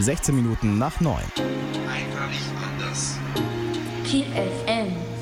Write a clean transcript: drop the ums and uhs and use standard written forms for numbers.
16 Minuten nach 9. Einfach anders. Kiel FM.